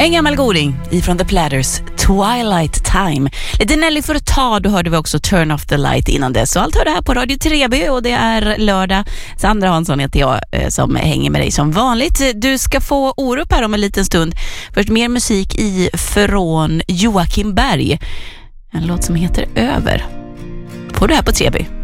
En gammal goding ifrån The Platters, Twilight Time. Lite Nelly för att ta, då hörde vi också Turn Off the Light innan dess. Så allt hör det här på Radio 3B och det är lördag. Sandra Hansson heter jag som hänger med dig som vanligt. Du ska få Orup här om en liten stund. Först mer musik från Joakim Berg. En låt som heter Över. Får du här på 3B.